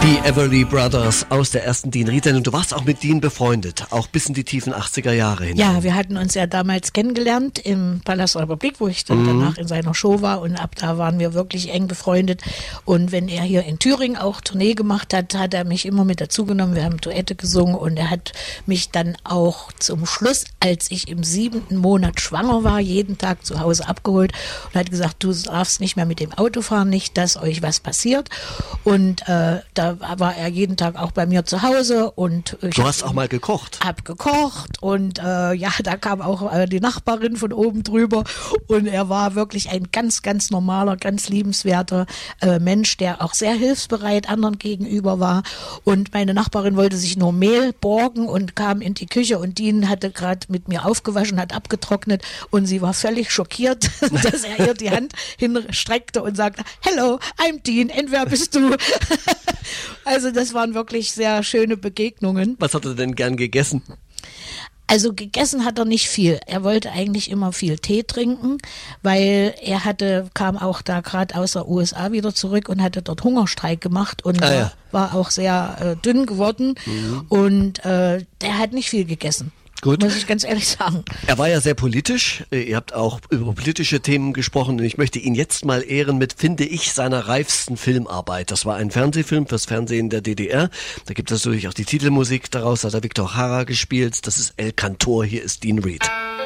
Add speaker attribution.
Speaker 1: Die Everly Brothers aus der ersten Dean Reed-Sendung. Du warst auch mit Dean befreundet, auch bis in die tiefen 80er Jahre hinein.
Speaker 2: Ja, wir hatten uns ja damals kennengelernt im Palast der Republik, wo ich dann danach in seiner Show war, und ab da waren wir wirklich eng befreundet. Und wenn er hier in Thüringen auch Tournee gemacht hat, hat er mich immer mit dazugenommen. Wir haben Duette gesungen und er hat mich dann auch zum Schluss, als ich im 7. Monat schwanger war, jeden Tag zu Hause abgeholt und hat gesagt, du darfst nicht mehr mit dem Auto fahren, nicht, dass euch was passiert. Und da war er jeden Tag auch bei mir zu Hause. Und
Speaker 1: du hast auch mal gekocht?
Speaker 2: Hab gekocht und ja, da kam auch die Nachbarin von oben drüber und er war wirklich ein ganz, ganz normaler, ganz liebenswerter Mensch, der auch sehr hilfsbereit anderen gegenüber war. Und meine Nachbarin wollte sich nur Mehl borgen und kam in die Küche und Dean hatte gerade mit mir aufgewaschen, hat abgetrocknet und sie war völlig schockiert, dass er ihr die Hand hinstreckte und sagte, hello, I'm Dean, and wer bist du? Also das waren wirklich sehr schöne Begegnungen.
Speaker 1: Was hat er denn gern gegessen?
Speaker 2: Also gegessen hat er nicht viel. Er wollte eigentlich immer viel Tee trinken, weil er kam auch da gerade aus der USA wieder zurück und hatte dort Hungerstreik gemacht und war auch sehr dünn geworden und der hat nicht viel gegessen. Gut. Muss ich ganz ehrlich sagen.
Speaker 1: Er war ja sehr politisch. Ihr habt auch über politische Themen gesprochen. Und ich möchte ihn jetzt mal ehren mit, finde ich, seiner reifsten Filmarbeit. Das war ein Fernsehfilm fürs Fernsehen der DDR. Da gibt es natürlich auch die Titelmusik daraus. Da hat er Victor Jara gespielt. Das ist El Cantor. Hier ist Dean Reed.